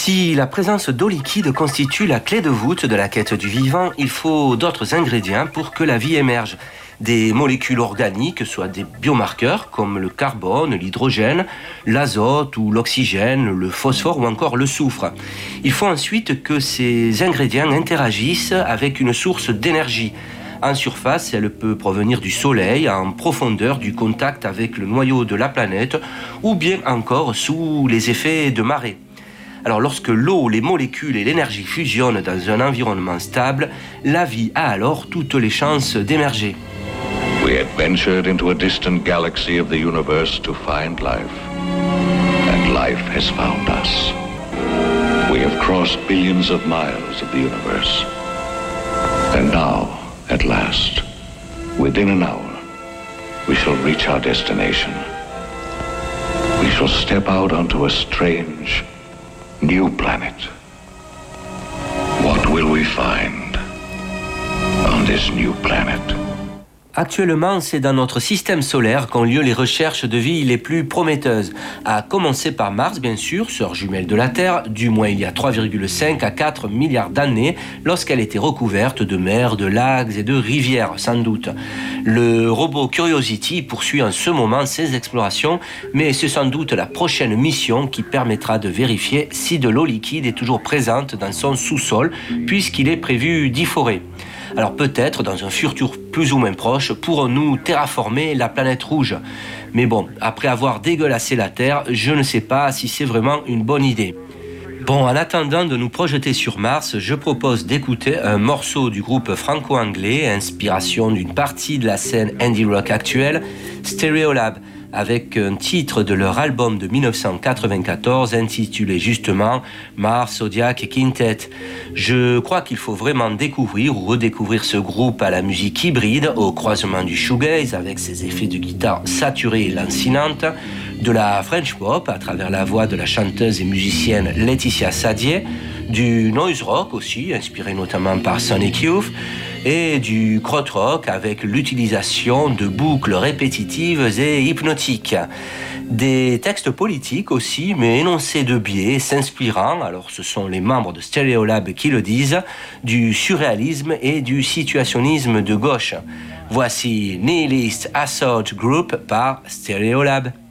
Si la présence d'eau liquide constitue la clé de voûte de la quête du vivant, il faut d'autres ingrédients pour que la vie émerge. Des molécules organiques, soit des biomarqueurs comme le carbone, l'hydrogène, l'azote ou l'oxygène, le phosphore ou encore le soufre. Il faut ensuite que ces ingrédients interagissent avec une source d'énergie. En surface, elle peut provenir du soleil, en profondeur du contact avec le noyau de la planète ou bien encore sous les effets de marée. Alors lorsque l'eau, les molécules et l'énergie fusionnent dans un environnement stable, la vie a alors toutes les chances d'émerger. We had ventured into a distant galaxy of the universe to find life. And life has found us. We have crossed billions of miles of the universe. And now, at last, within an hour, we shall reach our destination. We shall step out onto a strange, new planet. What will we find on this new planet? Actuellement, c'est dans notre système solaire qu'ont lieu les recherches de vie les plus prometteuses. À commencer par Mars, bien sûr, sœur jumelle de la Terre, du moins il y a 3,5 à 4 milliards d'années, lorsqu'elle était recouverte de mers, de lacs et de rivières, sans doute. Le robot Curiosity poursuit en ce moment ses explorations, mais c'est sans doute la prochaine mission qui permettra de vérifier si de l'eau liquide est toujours présente dans son sous-sol, puisqu'il est prévu d'y forer. Alors peut-être, dans un futur plus ou moins proche, pourrons-nous terraformer la planète rouge. Mais bon, après avoir dégueulassé la Terre, je ne sais pas si c'est vraiment une bonne idée. Bon, en attendant de nous projeter sur Mars, je propose d'écouter un morceau du groupe franco-anglais, inspiration d'une partie de la scène indie rock actuelle, Stereolab, avec un titre de leur album de 1994 intitulé justement Mars, Zodiac et Quintet. Je crois qu'il faut vraiment découvrir ou redécouvrir ce groupe à la musique hybride, au croisement du shoegaze avec ses effets de guitare saturés et lancinantes, de la French pop à travers la voix de la chanteuse et musicienne Laetitia Sadier, du noise rock aussi, inspiré notamment par Sonic Youth, et du krautrock avec l'utilisation de boucles répétitives et hypnotiques. Des textes politiques aussi, mais énoncés de biais, s'inspirant, alors ce sont les membres de Stereolab qui le disent, du surréalisme et du situationnisme de gauche. Voici Nihilist Assault Group par Stereolab.